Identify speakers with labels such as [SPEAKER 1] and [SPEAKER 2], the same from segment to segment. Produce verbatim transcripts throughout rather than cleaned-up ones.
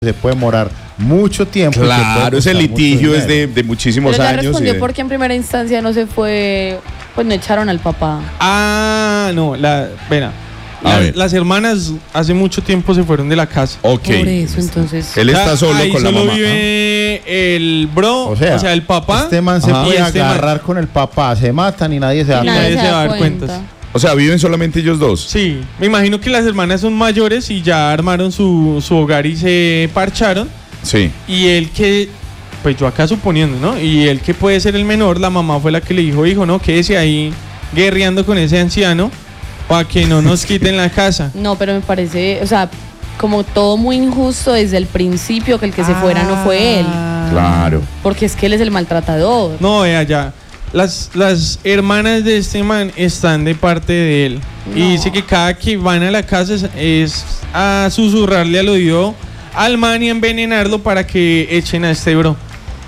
[SPEAKER 1] se puede demorar mucho tiempo.
[SPEAKER 2] Claro, ese litigio es de, de muchísimos
[SPEAKER 3] Pero ya
[SPEAKER 2] años.
[SPEAKER 3] respondió
[SPEAKER 2] de...
[SPEAKER 3] porque en primera instancia no se fue, pues no echaron al papá.
[SPEAKER 4] Ah, no, la, verá, la, las hermanas hace mucho tiempo se fueron de la casa.
[SPEAKER 2] Ok.
[SPEAKER 3] Por eso, entonces.
[SPEAKER 2] Él está solo
[SPEAKER 4] ahí
[SPEAKER 2] con
[SPEAKER 4] solo
[SPEAKER 2] la mamá.
[SPEAKER 4] vive el bro,
[SPEAKER 1] O sea,
[SPEAKER 4] o sea, el papá.
[SPEAKER 1] Este man se
[SPEAKER 4] Ajá.
[SPEAKER 1] puede
[SPEAKER 4] Y este
[SPEAKER 1] agarrar
[SPEAKER 4] man-
[SPEAKER 1] con el papá, se matan y nadie se da
[SPEAKER 3] Y
[SPEAKER 4] Y
[SPEAKER 1] cuenta.
[SPEAKER 4] nadie se va a dar cuentas.
[SPEAKER 2] O sea, viven solamente ellos dos.
[SPEAKER 4] Sí, me imagino que las hermanas son mayores y ya armaron su, su hogar y se parcharon.
[SPEAKER 2] Sí.
[SPEAKER 4] Y él que, pues yo acá suponiendo, ¿no? Y él que puede ser el menor, la mamá fue la que le dijo, hijo, no, quédese ahí guerreando con ese anciano para que no nos quiten la casa.
[SPEAKER 3] No, pero me parece, o sea, como todo muy injusto desde el principio, que el que se fuera no fue él.
[SPEAKER 2] Claro.
[SPEAKER 3] Porque es que él es el maltratador.
[SPEAKER 4] No, vea ya. Las, las hermanas de este man están de parte de él.
[SPEAKER 3] No.
[SPEAKER 4] Y dice que cada que van a la casa es, es a susurrarle al oído al man y envenenarlo para que echen a este bro.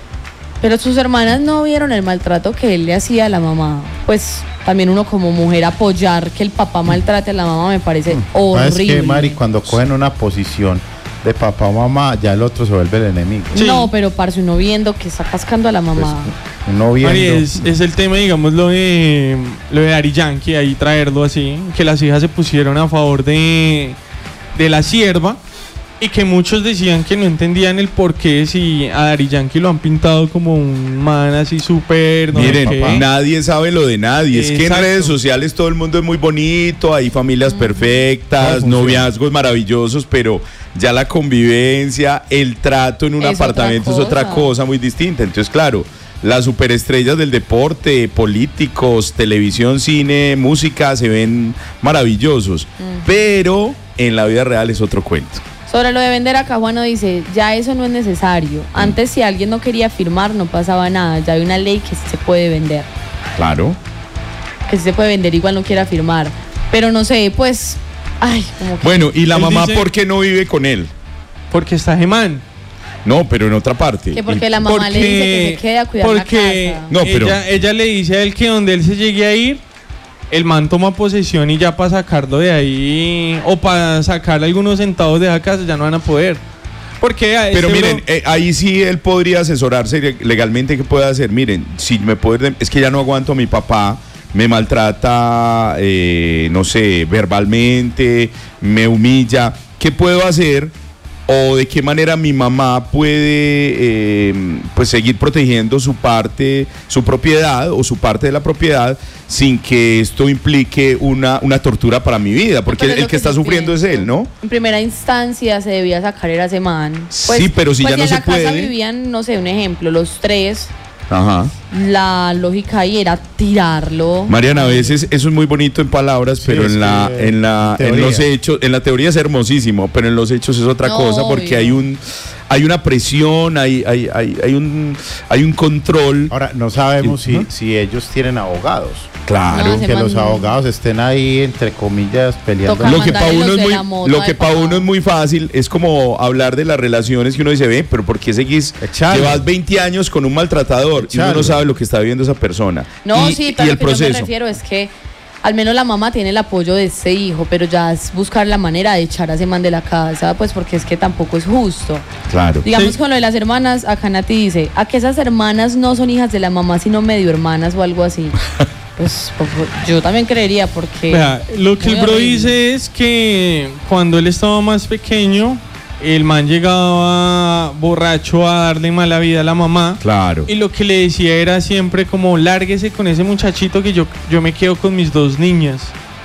[SPEAKER 3] Pero sus hermanas no vieron el maltrato que él le hacía a la mamá. Pues también uno como mujer apoyar que el papá maltrate a la mamá me parece horrible.
[SPEAKER 1] ¿Sabes qué, Mari? Cuando cogen una posición de papá o mamá, ya el otro se vuelve el enemigo.
[SPEAKER 4] Sí.
[SPEAKER 3] No, pero parce, uno viendo que está cascando a la mamá.
[SPEAKER 1] Pues, uno viendo.
[SPEAKER 4] Mari, es, es el tema, digamos, lo de lo de Daddy Yankee, ahí traerlo así, que las hijas se pusieron a favor de, de la sierva y que muchos decían que no entendían el por qué si a Daddy Yankee lo han pintado como un man así súper... no sé
[SPEAKER 2] Miren,
[SPEAKER 4] qué.
[SPEAKER 2] nadie sabe lo de nadie. Es que en
[SPEAKER 4] Exacto.
[SPEAKER 2] redes sociales todo el mundo es muy bonito, hay familias perfectas,
[SPEAKER 1] funciona.
[SPEAKER 2] noviazgos maravillosos, pero ya la convivencia, el trato en un
[SPEAKER 3] Es otra
[SPEAKER 2] apartamento es otra
[SPEAKER 3] cosa.
[SPEAKER 2] cosa muy distinta. Entonces, claro, las superestrellas del deporte, políticos, televisión, cine, música, se ven maravillosos, pero en la vida real es otro cuento.
[SPEAKER 3] Sobre lo de vender acá, Juano dice, ya eso no es necesario. Antes si alguien no quería firmar no pasaba nada. Ya hay una ley que sí se puede vender.
[SPEAKER 2] Claro.
[SPEAKER 3] Que sí se puede vender, igual no quiera firmar. Pero no sé, pues... Ay, como que...
[SPEAKER 2] Bueno, ¿y la
[SPEAKER 4] Él
[SPEAKER 2] mamá
[SPEAKER 4] dice-
[SPEAKER 2] por qué no vive con él?
[SPEAKER 4] Porque está Gemán.
[SPEAKER 2] No, pero en otra parte.
[SPEAKER 3] Que porque la mamá le dice que se quede a cuidar
[SPEAKER 4] porque
[SPEAKER 3] la casa.
[SPEAKER 2] No, pero-
[SPEAKER 4] ella, ella le dice a él que donde él se llegue a ir, el man toma posesión y ya para sacarlo de ahí o para sacar algunos centavos de esa casa ya no van a poder. Porque a
[SPEAKER 2] Pero
[SPEAKER 4] este
[SPEAKER 2] miren,
[SPEAKER 4] bro-
[SPEAKER 2] eh, ahí sí él podría asesorarse le- legalmente. ¿Qué puede hacer? Miren, si me puede, es que ya no aguanto a mi papá, me maltrata, eh, no sé, verbalmente, me humilla. ¿Qué puedo hacer? ¿O de qué manera mi mamá puede eh, pues seguir protegiendo su parte, su propiedad o su parte de la propiedad sin que esto implique una, una tortura para mi vida? Porque
[SPEAKER 3] Pero
[SPEAKER 2] el,
[SPEAKER 3] es
[SPEAKER 2] el
[SPEAKER 3] lo
[SPEAKER 2] que está
[SPEAKER 3] yo
[SPEAKER 2] sufriendo es
[SPEAKER 3] pienso.
[SPEAKER 2] él, ¿no?
[SPEAKER 3] En primera instancia se debía sacar era ese man.
[SPEAKER 2] Sí, pero si
[SPEAKER 3] pues
[SPEAKER 2] ya no
[SPEAKER 3] en
[SPEAKER 2] se
[SPEAKER 3] la casa
[SPEAKER 2] puede.
[SPEAKER 3] vivían, no sé, un ejemplo, los tres.
[SPEAKER 2] Ajá.
[SPEAKER 3] La lógica ahí era tirarlo.
[SPEAKER 2] Mariana, a veces eso es muy bonito en palabras,
[SPEAKER 1] Sí,
[SPEAKER 2] pero
[SPEAKER 1] es
[SPEAKER 2] en la,
[SPEAKER 1] que
[SPEAKER 2] en la,
[SPEAKER 1] en
[SPEAKER 2] en
[SPEAKER 1] teoría.
[SPEAKER 2] los hechos, en la teoría es hermosísimo, pero en los hechos es otra
[SPEAKER 3] No,
[SPEAKER 2] cosa, porque
[SPEAKER 3] obvio.
[SPEAKER 2] hay un, hay una presión, hay, hay, hay, hay un, hay un control.
[SPEAKER 1] Ahora, no sabemos si,
[SPEAKER 2] Ujú.
[SPEAKER 1] si ellos tienen abogados.
[SPEAKER 2] Claro.
[SPEAKER 3] No, se
[SPEAKER 1] Que los
[SPEAKER 3] man-
[SPEAKER 1] abogados estén ahí, entre comillas, peleando.
[SPEAKER 3] Toca
[SPEAKER 2] Lo que para
[SPEAKER 3] mandarle
[SPEAKER 2] uno
[SPEAKER 3] los
[SPEAKER 2] es
[SPEAKER 3] de
[SPEAKER 2] muy,
[SPEAKER 3] la moto
[SPEAKER 2] lo
[SPEAKER 3] al
[SPEAKER 2] que para
[SPEAKER 3] papá.
[SPEAKER 2] uno es muy fácil, es como hablar de las relaciones que uno dice, ve, pero ¿por qué seguís?
[SPEAKER 1] Echarlo.
[SPEAKER 2] Llevas veinte años con un maltratador y uno
[SPEAKER 1] Echarlo.
[SPEAKER 2] no sabe lo que está viviendo esa persona.
[SPEAKER 3] No,
[SPEAKER 2] y,
[SPEAKER 3] sí,
[SPEAKER 2] y
[SPEAKER 3] pero
[SPEAKER 2] el
[SPEAKER 3] lo que yo me
[SPEAKER 2] proceso.
[SPEAKER 3] refiero es que al menos la mamá tiene el apoyo de ese hijo, pero ya es buscar la manera de echar a ese man de la casa, pues porque es que tampoco es justo.
[SPEAKER 2] Claro.
[SPEAKER 3] Digamos
[SPEAKER 4] Sí.
[SPEAKER 3] con lo de las hermanas, acá Nati dice, a que esas hermanas no son hijas de la mamá, sino medio hermanas o algo así. Pues po- po- yo también creería porque...
[SPEAKER 4] Vea, lo que
[SPEAKER 3] muy
[SPEAKER 4] el bro
[SPEAKER 3] horrible.
[SPEAKER 4] dice es que cuando él estaba más pequeño, el man llegaba borracho a darle mala vida a la mamá.
[SPEAKER 2] Claro.
[SPEAKER 4] Y lo que le decía era siempre como, lárguese con ese muchachito que yo, yo me quedo con mis dos niñas.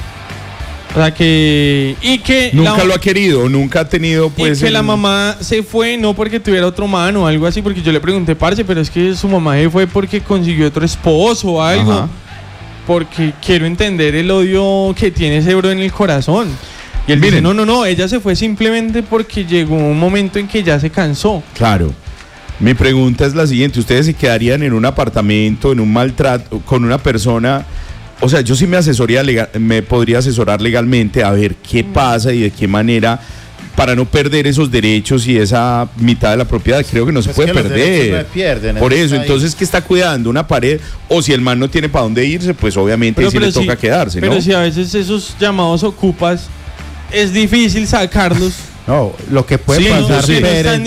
[SPEAKER 4] O sea que... Y que...
[SPEAKER 2] Nunca
[SPEAKER 4] la,
[SPEAKER 2] lo ha querido, nunca ha tenido pues...
[SPEAKER 4] y que
[SPEAKER 2] el-
[SPEAKER 4] la mamá se fue no porque tuviera otro man o algo así, porque yo le pregunté, parce, pero es que su mamá se fue porque consiguió otro esposo o algo.
[SPEAKER 2] Ajá.
[SPEAKER 4] Porque quiero entender el odio que tiene ese bro en el corazón. Y él dice,
[SPEAKER 2] Miren.
[SPEAKER 4] no, no, no, ella se fue simplemente porque llegó un momento en que ya se cansó.
[SPEAKER 2] Claro. Mi pregunta es la siguiente, ¿ustedes se quedarían en un apartamento, en un maltrato, con una persona? O sea, yo sí me asesoría legal, me podría asesorar legalmente a ver qué pasa y de qué manera, para no perder esos derechos y esa mitad de la propiedad. Creo que no se
[SPEAKER 1] Es
[SPEAKER 2] puede
[SPEAKER 1] que los derechos
[SPEAKER 2] perder.
[SPEAKER 1] no se pierden,
[SPEAKER 2] Por
[SPEAKER 1] eso
[SPEAKER 2] eso,
[SPEAKER 1] está ahí.
[SPEAKER 2] entonces, ¿qué está cuidando? ¿Una pared? O si el man no tiene para dónde irse, pues obviamente sí le
[SPEAKER 4] si-
[SPEAKER 2] toca quedarse,
[SPEAKER 4] pero
[SPEAKER 2] ¿no?
[SPEAKER 4] si a veces esos llamados ocupas, es difícil sacarlos.
[SPEAKER 1] No, lo que puede
[SPEAKER 2] Sí,
[SPEAKER 1] pasar,
[SPEAKER 2] sí.
[SPEAKER 1] Pérez,